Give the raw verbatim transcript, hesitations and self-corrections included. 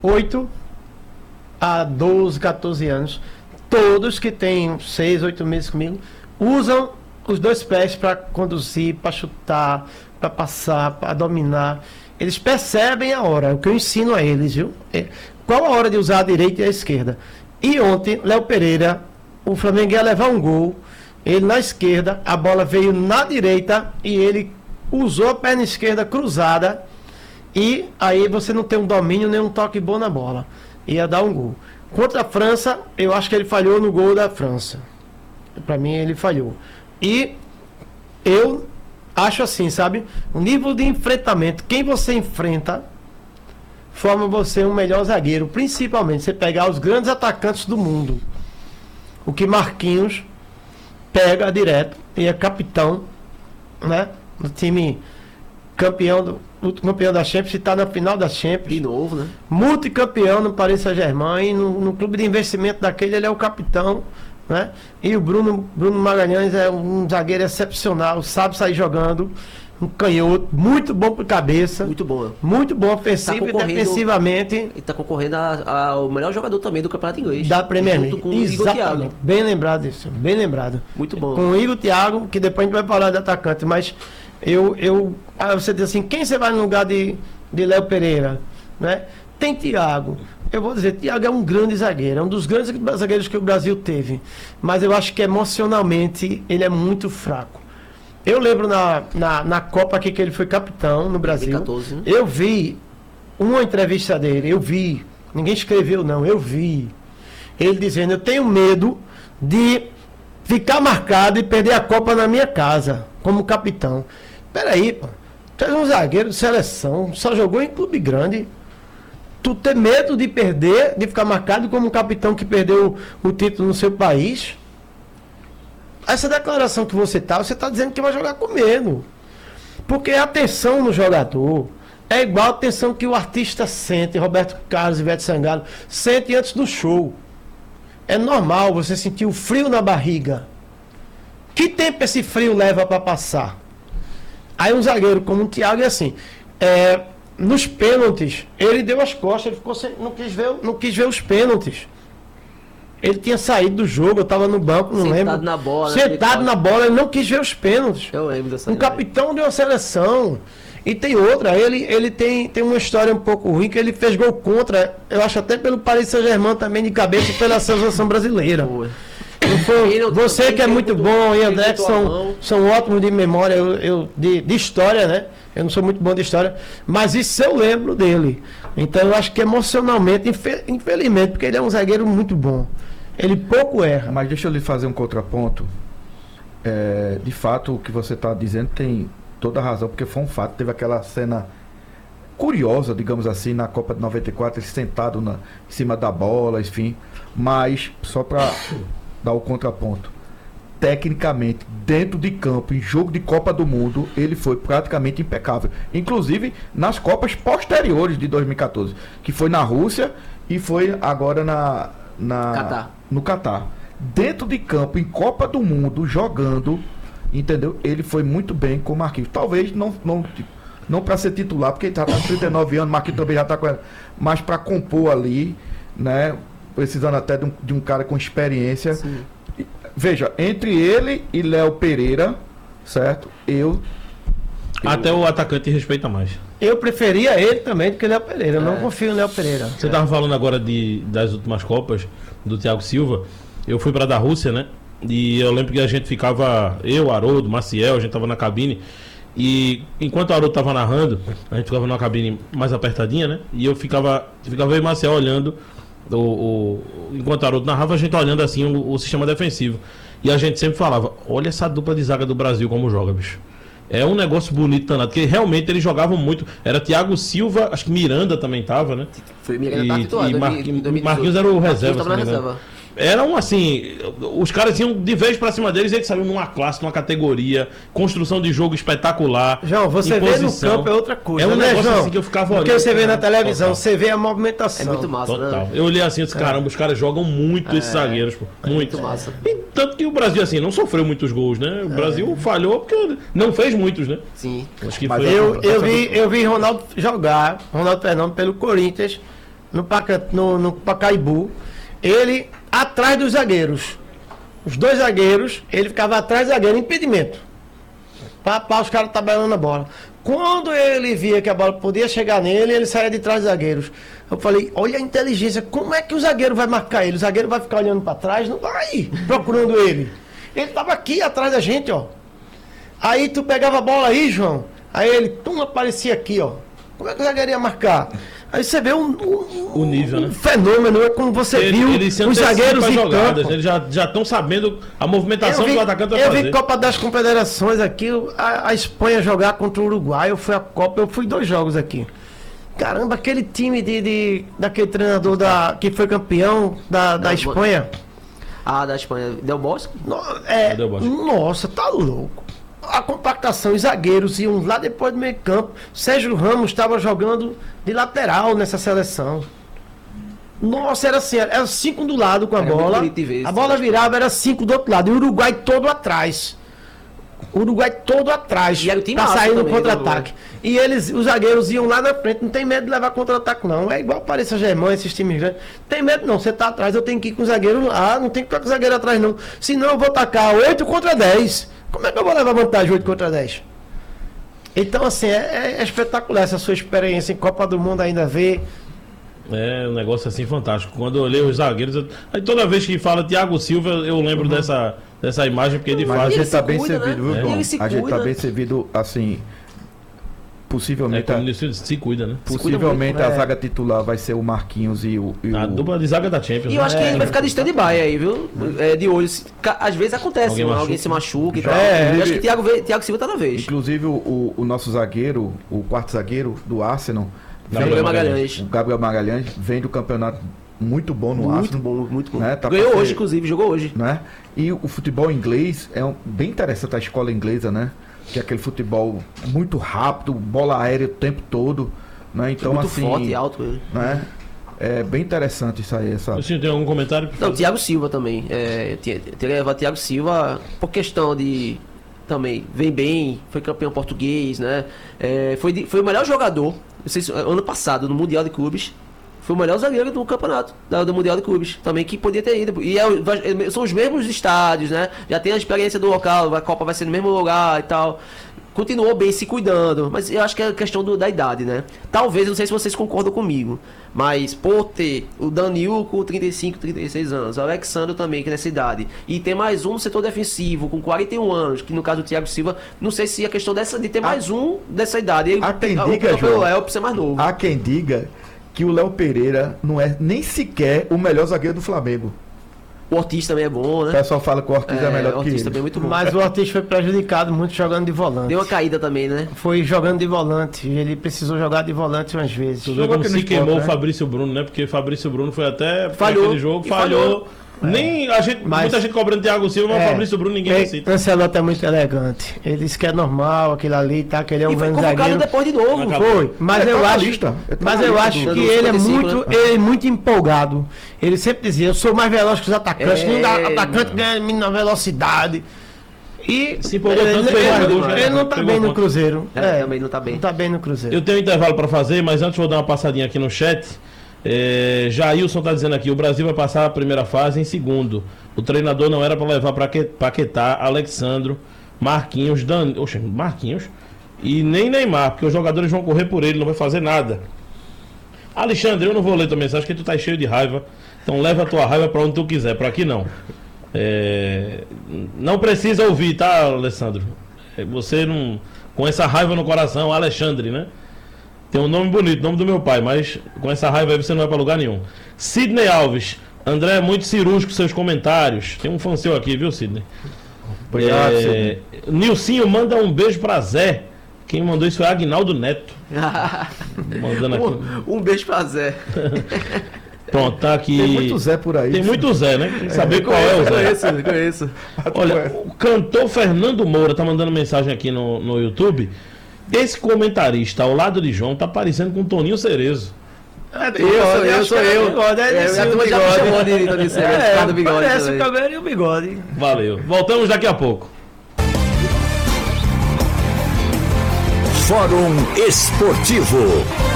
oito a doze, quatorze anos, todos que têm seis, oito meses comigo, usam os dois pés para conduzir, para chutar, para passar, para dominar. Eles percebem a hora, o que eu ensino a eles, viu? É, qual a hora de usar a direita e a esquerda? E ontem, Léo Pereira, o Flamengo ia levar um gol, ele na esquerda, a bola veio na direita e ele usou a perna esquerda cruzada e aí você não tem um domínio nem um toque bom na bola. Ia dar um gol. Contra a França, eu acho que ele falhou no gol da França. Para mim, ele falhou. E eu acho assim, sabe? O nível de enfrentamento, quem você enfrenta, forma você um melhor zagueiro. Principalmente, você pegar os grandes atacantes do mundo. O que Marquinhos pega direto e é capitão, né? Do time campeão do campeão da Champions, está na final da Champions. De novo, né? Multicampeão no Paris Saint-Germain, no, no clube de investimento daquele, ele é o capitão, né? E o Bruno, Bruno Magalhães é um zagueiro excepcional, sabe sair jogando, um canhoto, muito bom por cabeça. Muito bom. Muito bom ofensivo e defensivamente. E está concorrendo ao melhor jogador também do Campeonato Inglês. Da Premier League. Com o Igor Thiago. Bem lembrado isso, bem lembrado. Muito bom. Com o Igor Thiago, que depois a gente vai falar de atacante, mas eu, eu aí você diz assim, quem você vai no lugar de, de Léo Pereira, né? Tem Thiago. Eu vou dizer, Thiago é um grande zagueiro, é um dos grandes zagueiros que o Brasil teve, mas eu acho que emocionalmente ele é muito fraco. Eu lembro na, na, na Copa aqui que ele foi capitão no Brasil. dois mil e quatorze, né? Eu vi uma entrevista dele, eu vi, ninguém escreveu não, eu vi ele dizendo, eu tenho medo de ficar marcado e perder a Copa na minha casa, como capitão. Peraí, pô, tu és um zagueiro de seleção, só jogou em clube grande. Tu ter medo de perder, de ficar marcado como um capitão que perdeu o, o título no seu país? Essa declaração que você tá, você tá dizendo que vai jogar com medo. Porque a tensão no jogador é igual a tensão que o artista sente, Roberto Carlos e Ivete Sangalo, sente antes do show. É normal você sentir o frio na barriga. Que tempo esse frio leva para passar? Aí um zagueiro como o Thiago é assim, é, nos pênaltis, ele deu as costas, ele ficou sem, não, quis ver, não quis ver os pênaltis. Ele tinha saído do jogo, eu estava no banco, não Sentado lembro. Sentado na bola. Sentado na bola, ele não quis ver os pênaltis. Eu lembro dessa Um ideia. capitão de uma seleção. E tem outra, ele, ele tem, tem uma história um pouco ruim, que ele fez gol contra, eu acho até pelo Paris Saint-Germain também, de cabeça pela seleção brasileira. Boa. Não foi, Não, você que é muito bom e André, que a são, mão. são ótimos de memória, eu, eu, de, de história, né? Eu não sou muito bom de história, mas isso eu lembro dele. Então eu acho que emocionalmente, infe- infelizmente, porque ele é um zagueiro muito bom. Ele pouco erra. Mas deixa eu lhe fazer um contraponto. É, de fato, o que você está dizendo tem toda a razão, porque foi um fato. Teve aquela cena curiosa, digamos assim, na Copa de noventa e quatro, ele sentado na, em cima da bola, enfim. Mas, só para dar o contraponto, tecnicamente, dentro de campo, em jogo de Copa do Mundo, ele foi praticamente impecável. Inclusive nas Copas posteriores de dois mil e quatorze, que foi na Rússia e foi agora na, na Catar. no Catar. Dentro de campo, em Copa do Mundo, jogando, entendeu? Ele foi muito bem com o Marquinhos. Talvez não, não, não para ser titular, porque ele já está com trinta e nove anos, Marquinhos também já está com ela, mas para compor ali, né? Precisando até de um, de um cara com experiência. Sim. Veja, entre ele e Léo Pereira, certo? Eu, eu... Até o atacante respeita mais. Eu preferia ele também do que o Léo Pereira. Eu não confio no Léo Pereira. Você estava falando agora de, das últimas Copas, do Thiago Silva. Eu fui para da Rússia, né? E eu lembro que a gente ficava, eu, Haroldo, Maciel, a gente tava na cabine. E enquanto o Haroldo tava narrando, a gente ficava numa cabine mais apertadinha, né? E eu ficava, ficava eu e Maciel olhando. O, o, enquanto o Haroldo narrava, a gente olhando assim o, o sistema defensivo. E a gente sempre falava, olha essa dupla de zaga do Brasil como joga, bicho. É um negócio bonito, danado, porque realmente eles jogavam muito. Era Thiago Silva, acho que Miranda também tava, né? Foi Miranda E, tá titular, e dois mil- Mar- dois mil e dezoito. Marquinhos era o Marquinhos reserva, tava na se não me engano. reserva. Eram assim, os caras iam de vez pra cima deles, eles saíam numa classe, numa categoria, construção de jogo espetacular. João, você vê no imposição. campo é outra coisa, É um né, negócio João? assim que eu ficava Porque olhando. você vê na televisão, Total. você vê a movimentação. É muito massa, Total. né? Eu olhei assim e disse, caramba, os caras jogam muito esses zagueiros, pô. Muito. muito massa. E tanto que o Brasil, assim, não sofreu muitos gols, né? O Brasil falhou porque não fez muitos, né? Sim. Acho que Mas foi. Eu, eu, vi, eu vi Ronaldo jogar, Ronaldo Fernando, pelo Corinthians, no, Paca, no, no Pacaembu, ele atrás dos zagueiros. Os dois zagueiros, ele ficava atrás do zagueiro, impedimento. Para os caras tabelando a bola. Quando ele via que a bola podia chegar nele, ele saía de trás dos zagueiros. Eu falei, olha a inteligência, como é que o zagueiro vai marcar ele? O zagueiro vai ficar olhando para trás? Não vai procurando ele. Ele estava aqui atrás da gente, ó. Aí tu pegava a bola aí, João. Aí ele, tum, aparecia aqui, ó. Como é que o zagueiro ia marcar? Aí você vê um, um, O nível, um né? fenômeno, é como você Ele, viu eles se os zagueiros em jogadas, campo. eles já estão sabendo a movimentação Eu vi, que o atacante vai eu fazer. vi Copa das Confederações aqui, a, a Espanha jogar contra o Uruguai, eu fui a Copa, eu fui dois jogos aqui. Caramba, aquele time de, de daquele treinador da, que foi campeão da, da Não, Espanha. Ah, da Espanha. Del Bosque? No, é, Del Bosque. nossa, tá louco. A compactação, os zagueiros iam lá depois do meio campo. Sérgio Ramos estava jogando de lateral nessa seleção. Nossa, era assim, era cinco do lado com a Era muito bola. bonito de ver A isso, bola né? virava, era cinco do outro lado. E o Uruguai todo atrás. O Uruguai todo atrás. E era o time pra massa sair no também, contra-ataque. E eles, os zagueiros iam lá na frente. Não tem medo de levar contra-ataque, não. É igual o Paris Saint-Germain, esses times grandes. Tem medo, não. Você tá atrás, eu tenho que ir com o zagueiro lá. Não tem que ficar com o zagueiro atrás, não. Senão eu vou tacar oito contra dez. Como é que eu vou levar vantagem oito contra dez? Então, assim, é, é espetacular essa sua experiência em Copa do Mundo ainda ver. É um negócio assim fantástico. Quando eu olhei os zagueiros, eu... aí toda vez que fala Thiago Silva, eu lembro dessa, dessa imagem, porque de Mas a fato. ele gente se tá bem cuida, servido, né? viu, É. João? Ele se A gente tá cuida. bem servido, assim. É Possivelmente, como a, ele se cuida, né? possivelmente muito, a né? zaga titular vai ser o Marquinhos e o. E A o... dupla de zaga da Champions. E eu né? acho que É, ele vai ficar de stand-by aí, viu? É, de olho. Se- ca- Às vezes acontece, Alguém alguém, machuca. alguém se machuca e Já, tal. é, eu acho ele- que Thiago, ve- Thiago Silva tá na vez. Inclusive o, o nosso zagueiro, o quarto zagueiro do Arsenal, Gabriel vem- Magalhães. o Gabriel Magalhães, vem do campeonato muito bom no Muito Arsenal. bom, muito bom. Né? Tá Ganhou pra ser- hoje, inclusive, jogou hoje. Né? E o futebol inglês é um, bem interessante, a escola inglesa, né? Que é aquele futebol muito rápido, bola aérea o tempo todo. Né? Então, muito assim, forte e alto ele. né? É bem interessante isso aí. Essa... O senhor tem algum comentário? Não, o Thiago Silva também. É, tinha- teria levado Thiago Silva por questão de. Também, vem bem, foi campeão português, né? É, foi, de- foi o melhor jogador, não sei se- ano passado, no Mundial de Clubes. Foi o melhor zagueiro do campeonato, da- do Mundial de Clubes. Também que podia ter ido. E é o- vai- são os mesmos estádios, né? Já tem a experiência do local, a Copa vai ser no mesmo lugar e tal. Continuou bem se cuidando, mas eu acho que é questão do- da idade, né? Talvez, não sei se vocês concordam comigo, mas por ter o Danilo com trinta e cinco, trinta e seis anos, o Alexandre também, que é nessa idade, e ter mais um no setor defensivo com quarenta e um anos, que no caso do Thiago Silva, não sei se a questão dessa de ter mais um dessa idade. há quem o diga, pelo João, Léo pra ser mais novo. Há quem diga que o Léo Pereira não é nem sequer o melhor zagueiro do Flamengo. O Ortiz também é bom, O né? pessoal fala que o Ortiz é, melhor o que Ortiz ele. também é muito bom. Mas o Ortiz foi prejudicado muito jogando de volante. Deu uma caída também, né? Foi jogando de volante. Ele precisou jogar de volante umas vezes. Tu vê Jogou como aqui no se queimou esporte, o né? Fabrício Bruno, né? Porque Fabrício Bruno foi até Falhou. aquele jogo, E falhou. falhou. Nem a gente, Mas- muita gente cobrando Thiago Silva, mas É, Fabrício Bruno ninguém ele- cita. Ancelotti é muito elegante. Ele disse que é normal, aquilo ali, tá? Que ele é um E foi grande convocado zagueiro. depois de novo. Acabou. Foi, mas É eu acho, totalista, é mas eu totalista acho do- que do ele é cinquenta e cinco, muito, né? ele é muito empolgado. Ele sempre dizia: eu sou mais veloz que os atacantes. É, Não dá atacante ganha na velocidade. E Se empolgou ele, tanto, ele- fez mais ele- gols, né? ele não tá Pegou bem no ponto. Cruzeiro. É, também não tá bem. Não tá bem no Cruzeiro. Eu tenho um intervalo para fazer, mas antes vou dar uma passadinha aqui no chat. É, Jailson está dizendo aqui: o Brasil vai passar a primeira fase em segundo. O treinador não era para levar para Paquetá, Alexandro, Marquinhos, Dan... Oxe, Marquinhos e nem Neymar, porque os jogadores vão correr por ele, não vai fazer nada. Alexandre, eu não vou ler tua mensagem, que tu tá cheio de raiva. Então leva a tua raiva para onde tu quiser, para aqui não. É, não precisa ouvir, tá, Alessandro? É, Você não. Com essa raiva no coração, Alexandre, né? Tem um nome bonito, nome do meu pai, mas com essa raiva aí você não vai pra lugar nenhum. Sidney Alves, André é muito cirúrgico com seus comentários. Tem um fã seu aqui, viu, Sidney? Obrigado, É, Sidney. Nilcinho manda um beijo pra Zé. Quem mandou isso foi Agnaldo Neto. Mandando aqui. um, um beijo pra Zé. Pronto, tá aqui. Tem muito Zé por aí. Tem muito Zé, né? Tem que saber qual é o Zé. Conheço, conheço. Olha, o cantor Fernando Moura tá mandando mensagem aqui no, no YouTube. Esse comentarista ao lado de João tá parecendo com Toninho Cerezo. É, Eu, sou eu, sou eu. Bigode, é, É, desse a o turma já me bigode. chamou de Toninho Cerezo, por causa do bigode Parece o também. cabelo e o bigode. Valeu. Voltamos daqui a pouco. Fórum Esportivo.